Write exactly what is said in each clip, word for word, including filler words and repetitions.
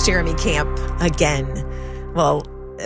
Jeremy Camp again. Well,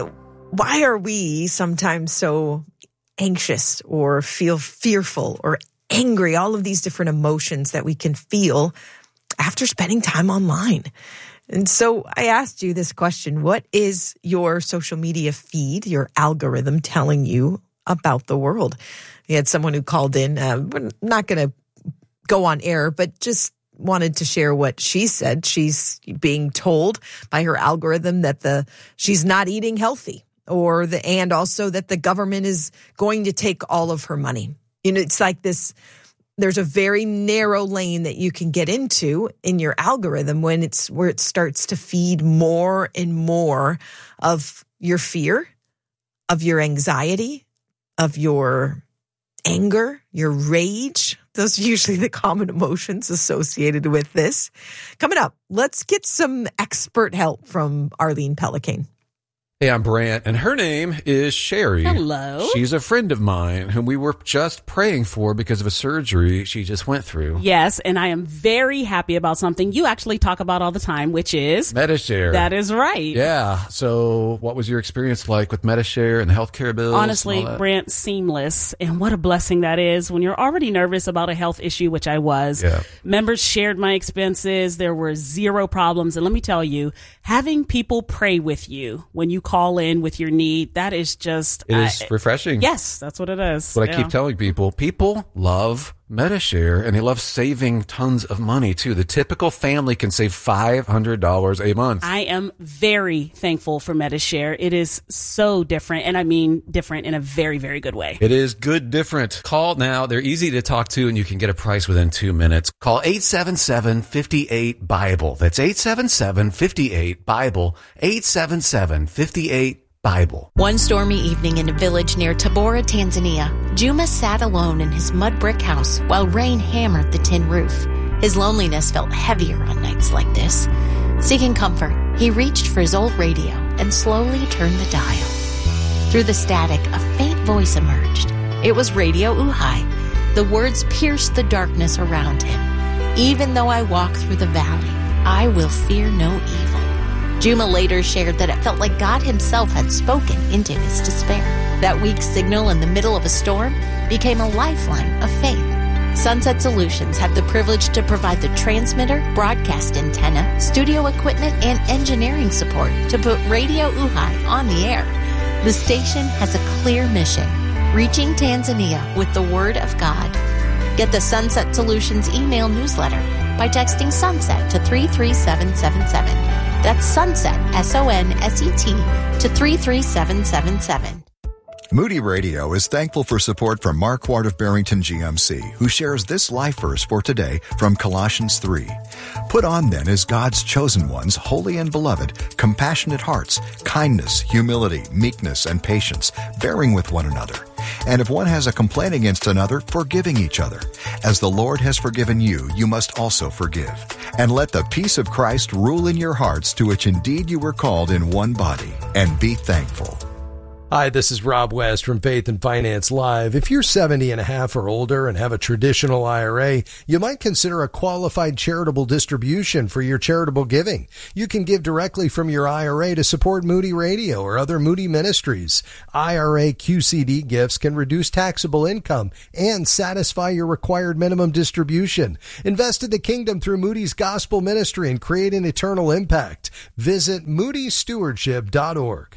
why are we sometimes so anxious or feel fearful or angry? All of these different emotions that we can feel after spending time online. And so I asked you this question: what is your social media feed, your algorithm telling you about the world? We had someone who called in. Uh, we're not going to go on air, but just wanted to share what she said. She's being told by her algorithm that the she's not eating healthy, or the and also that the government is going to take all of her money. You know, it's like this. There's a very narrow lane that you can get into in your algorithm when it's where it starts to feed more and more of your fear, of your anxiety, of your anger, your rage. Those are usually the common emotions associated with this. Coming up, let's get some expert help from Arlene Pellicane. Hey, I'm Brant, and her name is Sherry. Hello. She's a friend of mine whom we were just praying for because of a surgery she just went through. Yes, and I am very happy about something you actually talk about all the time, which is Medi-Share. That is right. Yeah. So what was your experience like with Medi-Share and the healthcare bills? Honestly, Brant, seamless. And what a blessing that is when you're already nervous about a health issue, which I was. Yeah. Members shared my expenses. There were zero problems. And let me tell you, having people pray with you when you call in with your need, that is just... It is I, refreshing. Yes, that's what it is. What yeah. I keep telling people, people love Medi-Share, and they love saving tons of money, too. The typical family can save five hundred dollars a month. I am very thankful for Medi-Share. It is so different, and I mean different in a very, very good way. It is good different. Call now. They're easy to talk to, and you can get a price within two minutes. Call eight seven seven, five eight, Bible. That's eight seven seven, five eight, Bible. eight seven seven, five eight, Bible. One stormy evening in a village near Tabora, Tanzania, Juma sat alone in his mud brick house while rain hammered the tin roof. His loneliness felt heavier on nights like this. Seeking comfort, he reached for his old radio and slowly turned the dial. Through the static, a faint voice emerged. It was Radio Uhai. The words pierced the darkness around him. Even though I walk through the valley, I will fear no evil. Juma later shared that it felt like God himself had spoken into his despair. That weak signal in the middle of a storm became a lifeline of faith. Sunset Solutions had the privilege to provide the transmitter, broadcast antenna, studio equipment, and engineering support to put Radio Uhai on the air. The station has a clear mission, reaching Tanzania with the Word of God. Get the Sunset Solutions email newsletter by texting SUNSET to three three seven seven seven. That's SUNSET, S O N S E T, to three three seven seven seven. Moody Radio is thankful for support from Mark Ward of Barrington G M C, who shares this life verse for today from Colossians three. Put on then as God's chosen ones, holy and beloved, compassionate hearts, kindness, humility, meekness, and patience, bearing with one another. And if one has a complaint against another, forgiving each other. As the Lord has forgiven you, you must also forgive. And let the peace of Christ rule in your hearts, to which indeed you were called in one body. And be thankful. Hi, this is Rob West from Faith and Finance Live. If you're seventy and a half or older and have a traditional I R A, you might consider a qualified charitable distribution for your charitable giving. You can give directly from your I R A to support Moody Radio or other Moody ministries. I R A Q C D gifts can reduce taxable income and satisfy your required minimum distribution. Invest in the kingdom through Moody's Gospel Ministry and create an eternal impact. Visit moody stewardship dot org.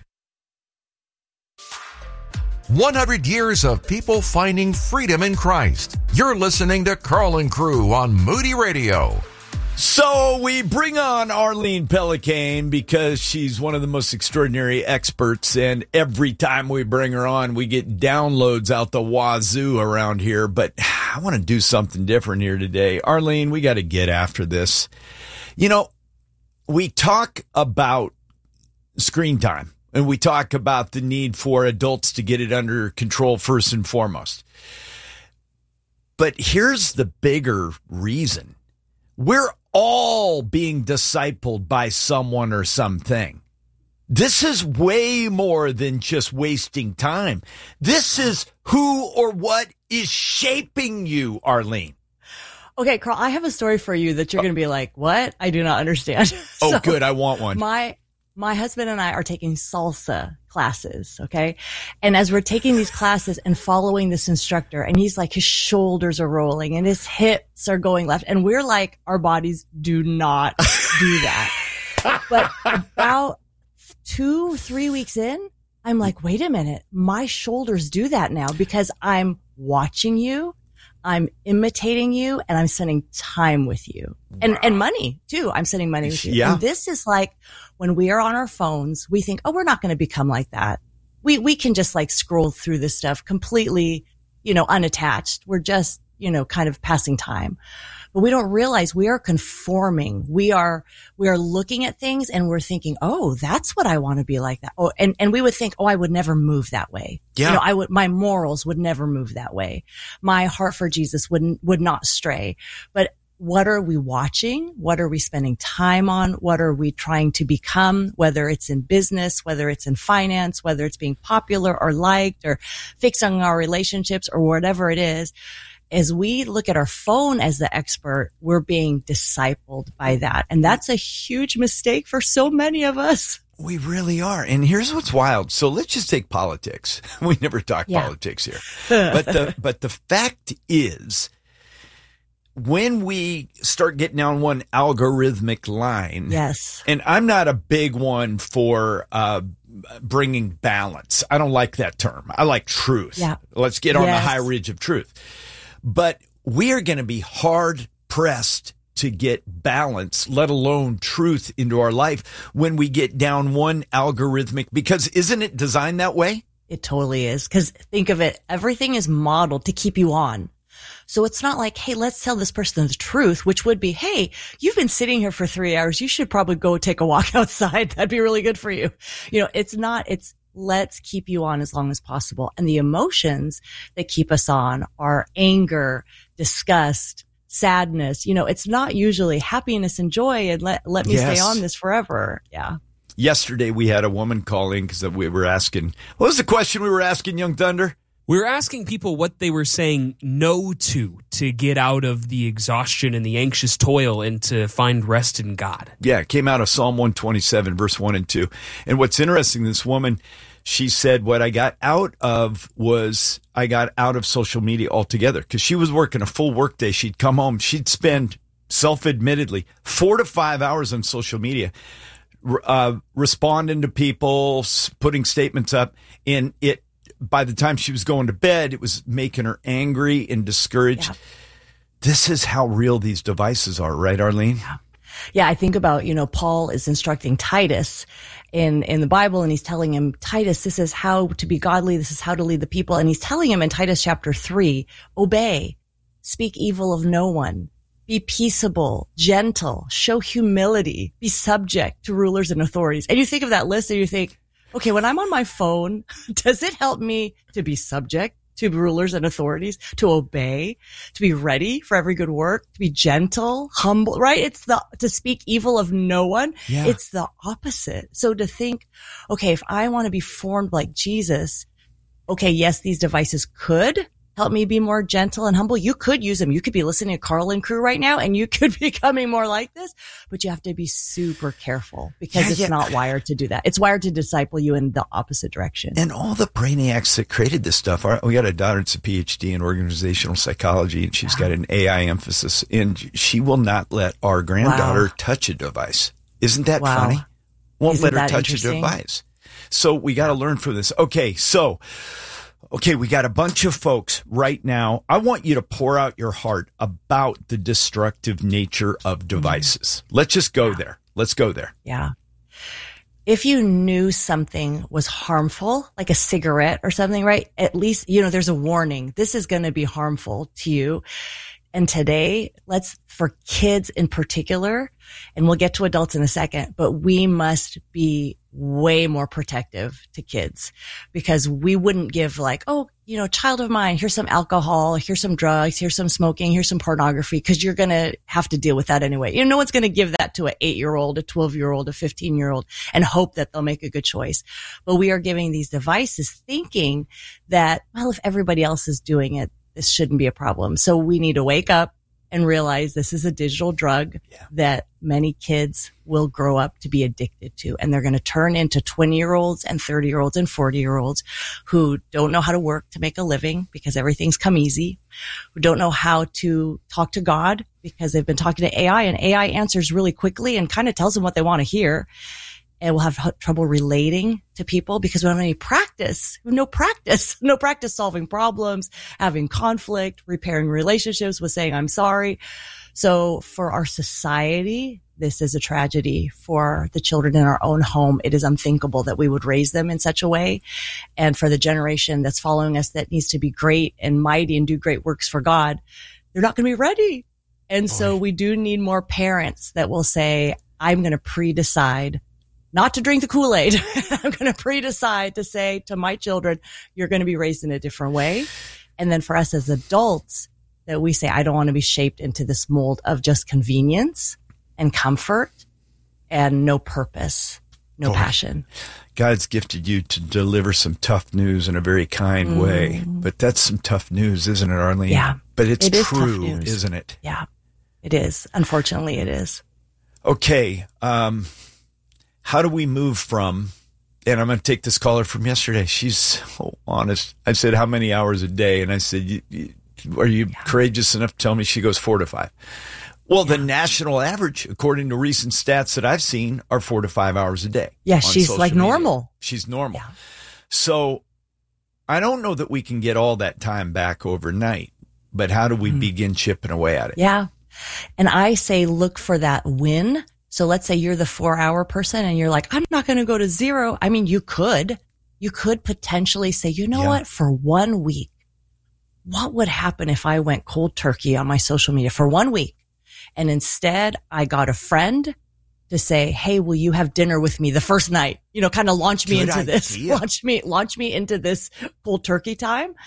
one hundred years of people finding freedom in Christ. You're listening to Carl and Crew on Moody Radio. So we bring on Arlene Pellicane because she's one of the most extraordinary experts, and every time we bring her on, we get downloads out the wazoo around here. But I want to do something different here today. Arlene, we got to get after this. You know, we talk about screen time. And we talk about the need for adults to get it under control first and foremost. But here's the bigger reason. We're all being discipled by someone or something. This is way more than just wasting time. This is who or what is shaping you, Arlene. Okay, Carl, I have a story for you that you're going to be like, what? I do not understand. Oh, So, good. I want one. My my husband and I are taking salsa classes, okay? And as we're taking these classes and following this instructor, and he's like, his shoulders are rolling and his hips are going left. And we're like, our bodies do not do that. But about two, three weeks in, I'm like, wait a minute, my shoulders do that now because I'm watching you, I'm imitating you, and I'm spending time with you. And wow. and money too. I'm spending money with you. Yeah. And this is like when we are on our phones, we think, oh, we're not going to become like that. We we can just like scroll through this stuff completely, you know, unattached. We're just, you know, kind of passing time. But we don't realize we are conforming. We are, we are looking at things and we're thinking, oh, that's what I want to be like that. Oh, and, and we would think, oh, I would never move that way. Yeah. You know, I would, my morals would never move that way. My heart for Jesus would, would not stray. But what are we watching? What are we spending time on? What are we trying to become? Whether it's in business, whether it's in finance, whether it's being popular or liked or fixing our relationships or whatever it is. As we look at our phone as the expert, we're being discipled by that. And that's a huge mistake for so many of us. We really are. And here's what's wild. So let's just take politics. We never talk Yeah. politics here. But the, but the fact is, when we start getting down one algorithmic line. Yes. And I'm not a big one for, uh, bringing balance. I don't like that term. I like truth. Yeah. Let's get on Yes. the high ridge of truth. But we are going to be hard pressed to get balance, let alone truth into our life when we get down one algorithmic, because isn't it designed that way? It totally is. Because think of it, everything is modeled to keep you on. So it's not like, hey, let's tell this person the truth, which would be, hey, you've been sitting here for three hours. You should probably go take a walk outside. That'd be really good for you. You know, it's not, it's let's keep you on as long as possible. And the emotions that keep us on are anger, disgust, sadness. You know, it's not usually happiness and joy and let, let me Yes. stay on this forever. Yeah. Yesterday, we had a woman call in because we were asking, what was the question we were asking, Young Thunder? We were asking people what they were saying no to to get out of the exhaustion and the anxious toil and to find rest in God. Yeah, it came out of Psalm one twenty-seven, verse one and two. And what's interesting, this woman, she said, what I got out of was I got out of social media altogether because she was working a full workday. She'd come home. She'd spend, self-admittedly, four to five hours on social media, uh, responding to people, putting statements up. And it, by the time she was going to bed, it was making her angry and discouraged. Yeah. This is how real these devices are, right, Arlene? Yeah. Yeah, I think about, you know, Paul is instructing Titus in, in the Bible, and he's telling him, Titus, this is how to be godly. This is how to lead the people. And he's telling him in Titus chapter three, obey, speak evil of no one, be peaceable, gentle, show humility, be subject to rulers and authorities. And you think of that list and you think, okay, when I'm on my phone, does it help me to be subject to rulers and authorities, to obey, to be ready for every good work, to be gentle, humble, right? It's the, to speak evil of no one. Yeah. It's the opposite. So to think, okay, if I want to be formed like Jesus, okay, yes, these devices could help me be more gentle and humble. You could use them. You could be listening to Carl and Crew right now and you could be becoming more like this, but you have to be super careful because Yeah, it's yeah. not wired to do that. It's wired to disciple you in the opposite direction. And all the brainiacs that created this stuff are, we got a daughter that's a P H D in organizational psychology, and she's got an A I emphasis, and she will not let our granddaughter Wow. touch a device. Isn't that Wow. funny? Won't Isn't let her that touch a interesting? device. So we got to learn from this. Okay, so, okay, we got a bunch of folks right now. I want you to pour out your heart about the destructive nature of devices. Let's just go there. Let's go there. Yeah. If you knew something was harmful, like a cigarette or something, right? At least, you know, there's a warning. This is going to be harmful to you. And today, let's, for kids in particular, and we'll get to adults in a second, but we must be way more protective to kids because we wouldn't give like, oh, you know, child of mine, here's some alcohol, here's some drugs, here's some smoking, here's some pornography, because you're going to have to deal with that anyway. You know, no one's going to give that to an eight-year-old, a twelve-year-old, a fifteen-year-old and hope that they'll make a good choice. But we are giving these devices thinking that, well, if everybody else is doing it, this shouldn't be a problem. So we need to wake up and realize this is a digital drug yeah. that many kids will grow up to be addicted to. And they're going to turn into twenty year olds and thirty year olds and forty year olds who don't know how to work to make a living because everything's come easy, who don't know how to talk to God because they've been talking to A I, and A I answers really quickly and kind of tells them what they want to hear. And we'll have h- trouble relating to people because we don't have any practice. We have no practice, no practice solving problems, having conflict, repairing relationships with saying, I'm sorry. So for our society, this is a tragedy. For the children in our own home, it is unthinkable that we would raise them in such a way. And for the generation that's following us that needs to be great and mighty and do great works for God, they're not going to be ready. And Boy. So we do need more parents that will say, I'm going to pre-decide not to drink the Kool-Aid. I'm going to pre-decide to say to my children, you're going to be raised in a different way. And then for us as adults, that we say, I don't want to be shaped into this mold of just convenience and comfort and no purpose, no Boy, passion. God's gifted you to deliver some tough news in a very kind mm. way. But that's some tough news, isn't it, Arlene? Yeah. But it's it is true, isn't it? Yeah, it is. Unfortunately, it is. Okay. Um, How do we move from, and I'm going to take this caller from yesterday. She's so honest. I said, how many hours a day? And I said, you, you, are you yeah. courageous enough to tell me? She goes, four to five. Well, yeah. the national average, according to recent stats that I've seen, are four to five hours a day. Yeah, she's like media. normal. She's normal. Yeah. So I don't know that we can get all that time back overnight, but how do we mm. begin chipping away at it? Yeah. And I say, look for that win. So let's say you're the four hour person and you're like, I'm not going to go to zero. I mean, you could, you could potentially say, you know yeah. what, for one week, what would happen if I went cold turkey on my social media for one week? And instead I got a friend to say, hey, will you have dinner with me the first night? You know, kind of launch me Good into idea. this, launch me, launch me into this cold turkey time.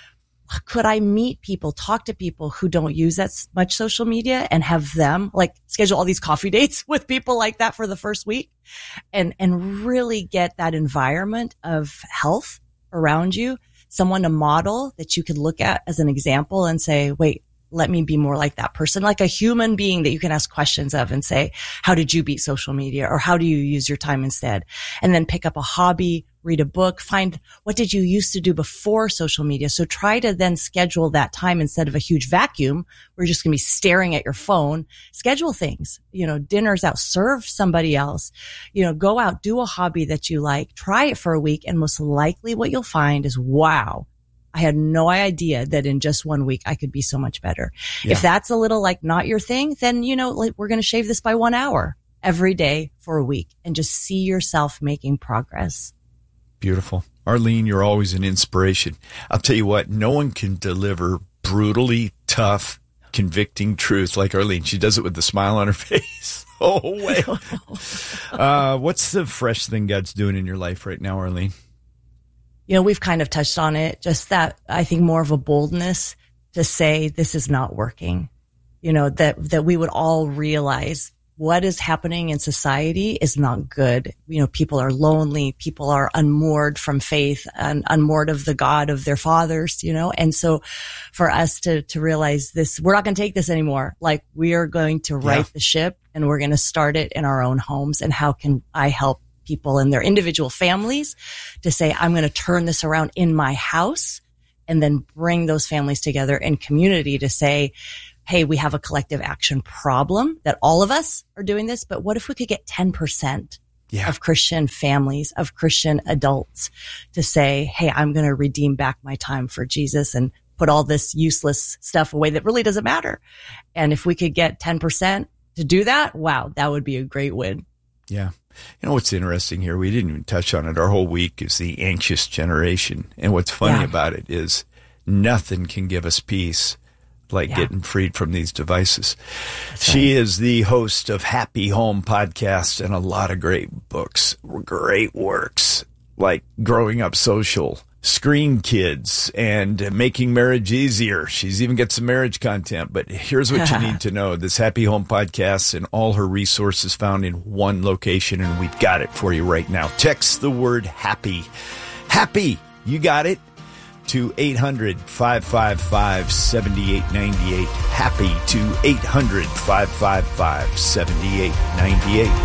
Could I meet people, talk to people who don't use that much social media and have them like schedule all these coffee dates with people like that for the first week and, and really get that environment of health around you, someone to model that you could look at as an example and say, wait, let me be more like that person, like a human being that you can ask questions of and say, how did you beat social media or how do you use your time instead? And then pick up a hobby, read a book, find what did you used to do before social media. So try to then schedule that time instead of a huge vacuum where you're just going to be staring at your phone. Schedule things, you know, dinners out, serve somebody else, you know, go out, do a hobby that you like, try it for a week. And most likely what you'll find is, wow, I had no idea that in just one week I could be so much better. Yeah. If that's a little like not your thing, then, you know, like we're going to shave this by one hour every day for a week and just see yourself making progress. Beautiful. Arlene, you're always an inspiration. I'll tell you what, no one can deliver brutally tough, convicting truth like Arlene. She does it with a smile on her face. Oh, wait. uh, what's the fresh thing God's doing in your life right now, Arlene? You know, we've kind of touched on it, just that I think more of a boldness to say this is not working. You know, that, that we would all realize what is happening in society is not good. You know, people are lonely. People are unmoored from faith and unmoored of the God of their fathers, you know? And so for us to, to realize this, we're not going to take this anymore. Like we are going to right yeah. the ship and we're going to start it in our own homes. And how can I help people in their individual families to say, I'm going to turn this around in my house and then bring those families together in community to say, hey, we have a collective action problem that all of us are doing this, but what if we could get ten percent yeah. of Christian families, of Christian adults to say, hey, I'm going to redeem back my time for Jesus and put all this useless stuff away that really doesn't matter. And if we could get ten percent to do that, wow, that would be a great win. Yeah. You know what's interesting here? We didn't even touch on it. Our whole week is the anxious generation. And what's funny yeah. about it is nothing can give us peace like yeah. getting freed from these devices. That's she right. is the host of Happy Home Podcast and a lot of great books, great works like Growing Up Social, Screen Kids, and Making Marriage Easier. She's even got some marriage content, but here's what you need to know. This Happy Home Podcast and all her resources found in one location, and we've got it for you right now. Text the word happy. Happy. You got it. to eight hundred, five five five, seven eight nine eight. Happy to eight hundred, five five five, seven eight nine eight.